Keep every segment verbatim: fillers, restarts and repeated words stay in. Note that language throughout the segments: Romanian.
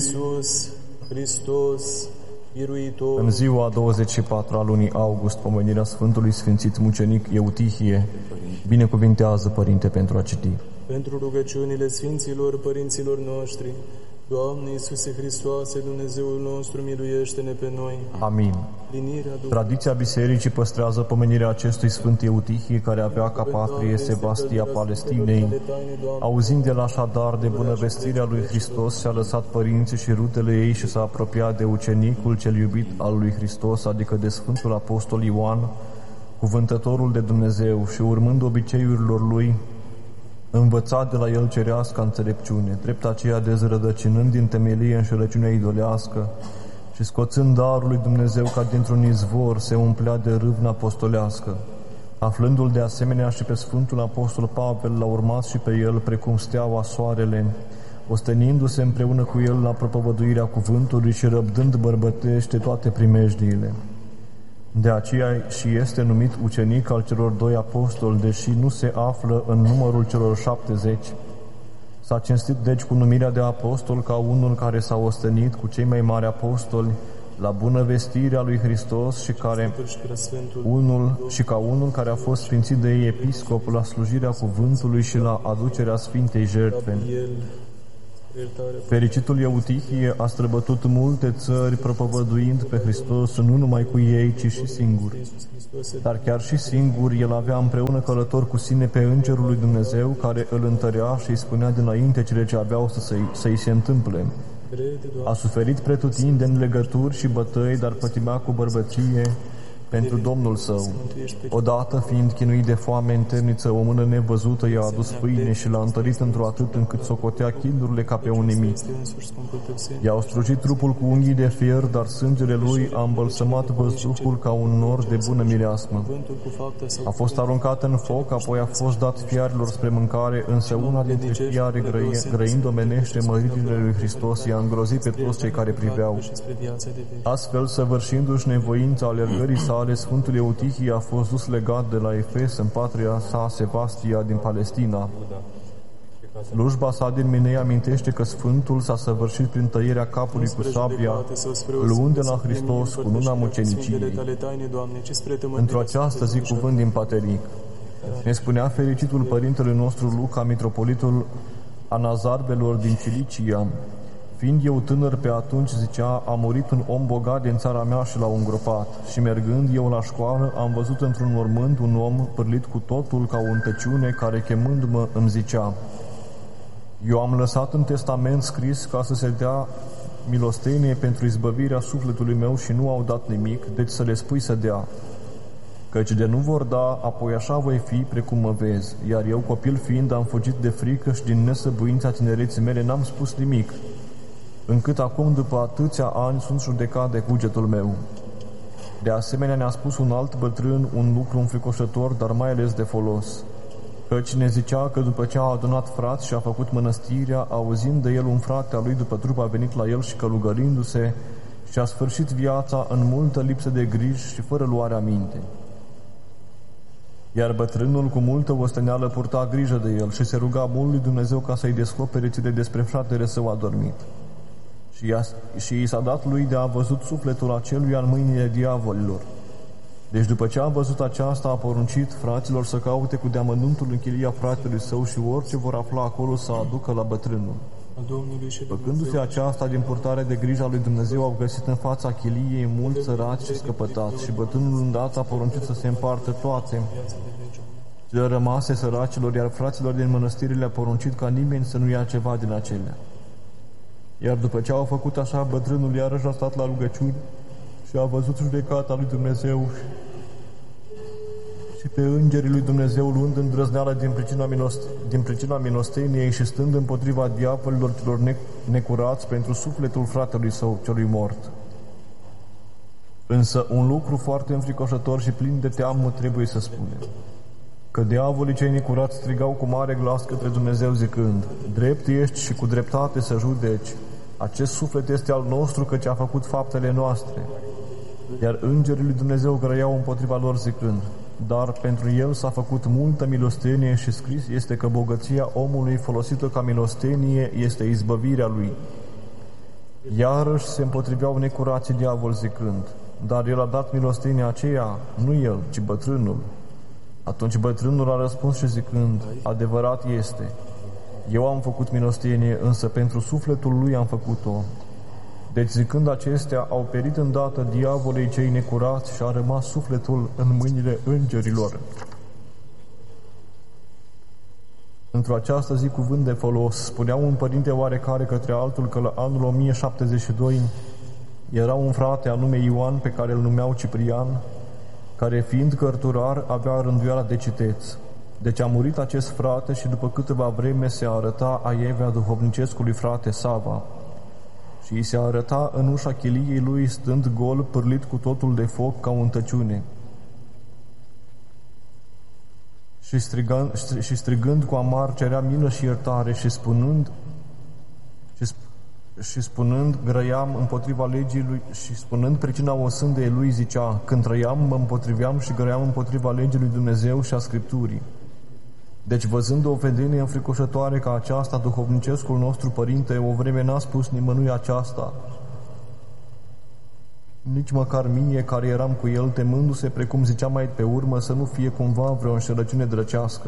Iisus Hristos, biruitor. În ziua a douăzeci și patru a lunii august, pomenirea Sfântului Sfințit Mucenic Eutihie, binecuvintează, Părinte, pentru a citi. Pentru rugăciunile Sfinților Părinților noștri, Doamne Iisuse Hristoase, Dumnezeul nostru, miluiește-ne pe noi. Amin. Linirea Tradiția Bisericii păstrează pomenirea acestui Sfânt Eutihie, care avea ca patrie Sebastia Palestinei. Auzind el așadar de bunăvestirea lui Hristos, și-a lăsat părinții și rudele ei și s-a apropiat de ucenicul cel iubit al lui Hristos, adică de Sfântul Apostol Ioan, cuvântătorul de Dumnezeu, și urmând obiceiurilor lui, învăța de la el cerească înțelepciune, drept aceea dezrădăcinând din temelie înșelăciunea idolească și scoțând darul lui Dumnezeu ca dintr-un izvor, se umplea de râvnă apostolească. Aflându-l de asemenea și pe Sfântul Apostol Pavel, l-a urmat și pe el precum steaua soarele, ostenindu-se împreună cu el la propovăduirea cuvântului și răbdând bărbătește toate primejdiile. De aceea și este numit ucenic al celor doi apostoli, deși nu se află în numărul celor șaptezeci. S-a cinstit deci cu numirea de apostol ca unul care s-a ostenit cu cei mai mari apostoli la bună vestirea lui Hristos și care unul și ca unul care a fost sfințit de ei episcop la slujirea cuvântului și la aducerea Sfintei Jertfe. Fericitul Eutihie a străbătut multe țări propovăduind pe Hristos nu numai cu ei, ci și singur. Dar chiar și singur, el avea împreună călător cu sine pe Îngerul lui Dumnezeu, care îl întărea și îi spunea dinainte cele ce aveau să să-i, să-i se întâmple. A suferit pretutindeni legături și bătăi, dar pătimea cu bărbăție pentru Domnul său. Odată, fiind chinuit de foame în temniță, o mână nevăzută i-a adus pâine și l-a întărit într-o atât încât socotea chinurile ca pe un nimic. I-au strugit trupul cu unghii de fier, dar sângele lui a îmbălsămat văzduhul ca un nor de bună mireasmă. A fost aruncat în foc, apoi a fost dat fiarilor spre mâncare, însă una dintre fiare, grăind omenește măririle lui Hristos, i-a îngrozit pe toți cei care priveau. Astfel, săvârșindu-și nevoința alergării sale, Sfântul Eutihie a fost dus legat de la Efes în patria sa Sebastia din Palestina. Slujba sa din Minei amintește că Sfântul s-a săvârșit prin tăierea capului cu sabia, luând de la Hristos cu luna muceniciei. Într-o această zi, cuvânt din Pateric. Ne spunea fericitul părintele nostru Luca, mitropolitul Anazarbelor din Cilicia: fiind eu tânăr pe atunci, zicea, a murit un om bogat din țara mea și l-a îngropat. Și mergând eu la școală, am văzut într-un mormânt un om pârlit cu totul ca o întăciune, care, chemându-mă, îmi zicea: eu am lăsat în testament scris ca să se dea milostenie pentru izbăvirea sufletului meu și nu au dat nimic, deci să le spui să dea. Căci de nu vor da, apoi așa voi fi precum mă vezi. Iar eu, copil fiind, am fugit de frică și din nesăbuința tinereții mele n-am spus nimic, încât acum, după atâția ani, sunt judecat de cugetul meu. De asemenea, ne-a spus un alt bătrân un lucru înfricoșător, dar mai ales de folos. Căci ne zicea că după ce a adunat frați și a făcut mănăstirea, auzind de el un frate al lui după trup a venit la el și călugărindu-se, și-a sfârșit viața în multă lipsă de griji și fără luare aminte. Iar bătrânul cu multă osteneală purta grijă de el și se ruga mult lui Dumnezeu ca să-i descopere cele despre fratele său adormit. Și, i-a, și i s-a dat lui de a văzut sufletul aceluia în mâinile diavolilor. Deci după ce a văzut aceasta, a poruncit fraților să caute cu deamănuntul în chilia fratelui său și orice vor afla acolo să aducă la bătrânul. Făcându-se aceasta din purtare de grijă a lui Dumnezeu, au găsit în fața chiliei mulți săraci și scăpătați și bătrânul îndată a poruncit să se împartă toate cele rămase săracilor, iar fraților din mănăstire le-a poruncit ca nimeni să nu ia ceva din acelea. Iar după ce au făcut așa, bătrânul iarăși a stat la rugăciuni și a văzut judecata lui Dumnezeu și pe îngerii lui Dumnezeu, luând îndrăzneală din pricina, minost, din pricina milosteniei și stând împotriva diavolilor celor ne, necurați pentru sufletul fratelui său celui mort. Însă un lucru foarte înfricoșător și plin de teamă trebuie să spunem, că diavolii cei necurați strigau cu mare glas către Dumnezeu zicând: drept ești și cu dreptate să judeci, acest suflet este al nostru, căci a făcut faptele noastre. Iar îngerii lui Dumnezeu grăiau împotriva lor zicând: dar pentru el s-a făcut multă milostenie și scris este că bogăția omului folosită ca milostenie este izbăvirea lui. Iarăși se împotriveau necurații diavol zicând: dar el a dat milostenia aceea, nu el, ci bătrânul. Atunci bătrânul a răspuns și zicând: adevărat este, eu am făcut milostenie, însă pentru sufletul lui am făcut-o. Deci zicând acestea, au perit îndată diavolii cei necurați și a rămas sufletul în mâinile îngerilor. Într-o această zi cuvânt de folos, spunea un părinte oarecare către altul că la anul o mie șaptezeci și doi era un frate anume Ioan, pe care îl numeau Ciprian, care fiind cărturar avea rânduiala de citeț. Deci a murit acest frate și după câteva vreme se arăta aievea duhovnicescului frate Sava și îi se arăta în ușa chiliei lui stând gol, pârlit cu totul de foc ca o întăciune. Și strigând, și strigând cu amar cerea milă și iertare și spunând și, sp- și spunând grăiam împotriva legii lui și spunând pricina osândei lui zicea: când trăiam mă împotriveam și grăiam împotriva legii lui Dumnezeu și a Scripturii. Deci văzând o vedenie înfricoșătoare ca aceasta, duhovnicescul nostru părinte o vreme n-a spus nimănui aceasta, nici măcar mie care eram cu el, temându-se, precum zicea mai pe urmă, să nu fie cumva vreo înșelăciune drăcească.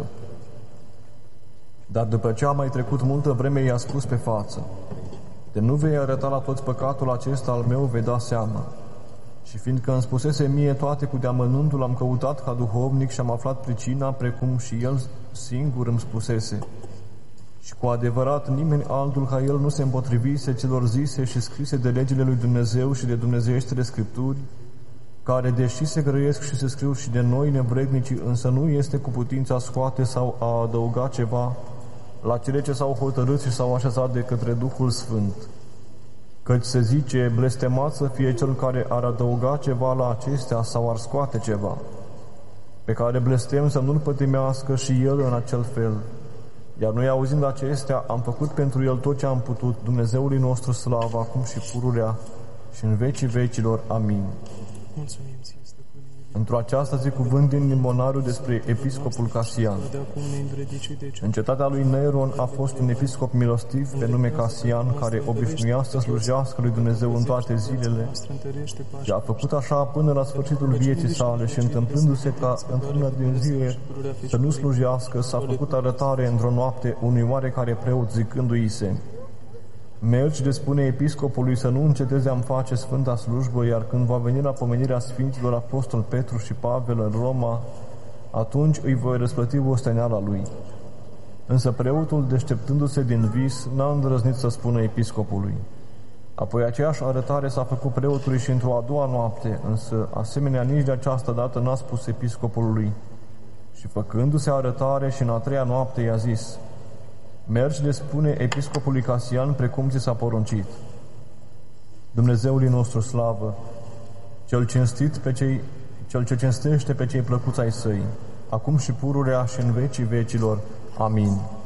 Dar după ce a mai trecut multă vreme, i-a spus pe față: de nu vei arăta la toți păcatul acesta al meu, vei da seama. Și fiindcă îmi spusese mie toate cu deamănuntul, am căutat ca duhovnic și am aflat pricina, precum și el singur îmi spusese. Și cu adevărat nimeni altul ca el nu se împotrivise celor zise și scrise de legile lui Dumnezeu și de dumnezeieștile Scripturi, care, deși se grăiesc și se scriu și de noi nevrednicii, însă nu este cu putința scoate sau a adăuga ceva la cele ce s-au hotărât și s-au așezat de către Duhul Sfânt. Căci se zice: blestemat să fie cel care ar adăuga ceva la acestea sau ar scoate ceva, pe care blestem să nu-l pătimească și el în acel fel. Iar noi, auzind acestea, am făcut pentru el tot ce am putut, Dumnezeului nostru slavă, acum și pururea și în vecii vecilor. Amin. Mulțumim ție, stăpâne. Într-o această zi cuvânt din limonariu despre episcopul Casian. În cetatea lui Neron a fost un episcop milostiv pe nume Casian, care obișnuia să slujească lui Dumnezeu în toate zilele și a făcut așa până la sfârșitul vieții sale și întâmplându-se ca într-una din zile să nu slujească, s-a făcut arătare într-o noapte unui oarecare preot zicându-i se: mergi, le spune episcopului să nu înceteze a-mi face sfânta slujbă, iar când va veni la pomenirea Sfinților Apostol Petru și Pavel în Roma, atunci îi voi răsplăti osteneala lui. Însă preotul, deșteptându-se din vis, n-a îndrăznit să spună episcopului. Apoi aceeași arătare s-a făcut preotului și într-o a doua noapte, însă asemenea nici de această dată n-a spus episcopului. Și făcându-se arătare și în a treia noapte i-a zis: mergi, le spune episcopului Casian, precum ți s-a poruncit. Dumnezeului nostru slavă, cel cinstit pe cei, cel ce cinstește pe cei plăcuți ai săi, acum și pururea și în vecii vecilor. Amin.